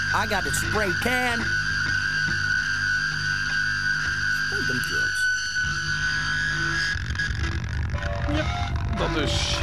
I got a spray can. Spray them drums. Ja, dat dus.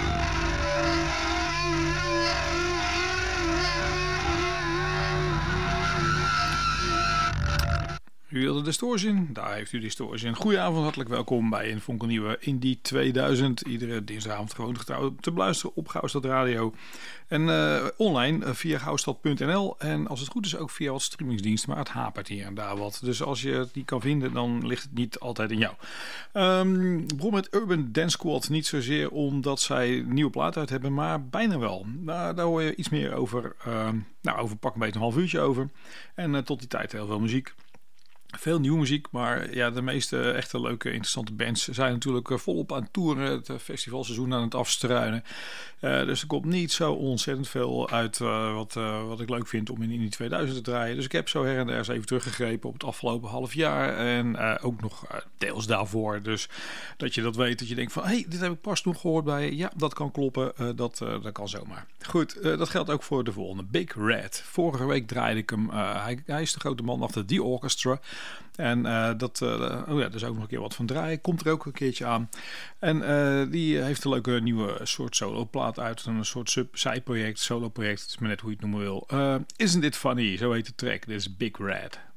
U wilde Distortion? Daar heeft u Distortion. Goedenavond, hartelijk welkom bij een fonkelnieuwe Indie 2000. Iedere dinsdagavond gewoon getrouw te beluisteren op Gouwstad Radio. En online via gouwstad.nl. En als het goed is ook via wat streamingsdiensten, maar het hapert hier en daar wat. Dus als je het niet kan vinden, dan ligt het niet altijd in jou. Begon met Urban Dance Squad. Niet zozeer omdat zij een nieuwe plaat uit hebben, maar bijna wel. Daar hoor je iets meer over. Over pak een beetje een half uurtje over. En tot die tijd heel veel muziek. Veel nieuwe muziek, maar ja, de meeste echte leuke, interessante bands zijn natuurlijk volop aan het toeren. Het festivalseizoen aan het afstruinen. Dus er komt niet zo ontzettend veel uit wat ik leuk vind om in Indie 2000 te draaien. Dus ik heb zo her en der eens even teruggegrepen op het afgelopen half jaar. En ook nog deels daarvoor. Dus dat je dat weet, dat je denkt van, hey, dit heb ik pas nog gehoord bij. Ja, dat kan kloppen. Dat kan zomaar. Goed, dat geldt ook voor de volgende. Big Red. Vorige week draaide ik hem. Hij is de grote man achter The Orchestra. En daar is ook nog een keer wat van draaien. Komt er ook een keertje aan. En die heeft een leuke nieuwe soort soloplaat uit. Een soort zijproject, soloproject. Het is maar net hoe je het noemen wil. Isn't it funny? Zo heet de track. Dit is Big Red.